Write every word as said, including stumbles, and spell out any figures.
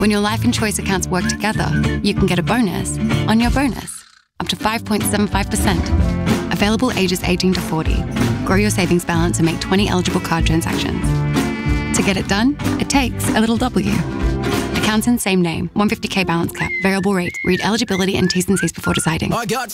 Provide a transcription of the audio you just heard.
When your life and choice accounts work together, you can get a bonus on your bonus, up to five point seven five percent. Available ages eighteen to forty. Grow your savings balance and make twenty eligible card transactions. To get it done, it takes a little W. Accounts in same name, one hundred fifty K balance cap, variable rate. Read eligibility and T's and C's before deciding. I got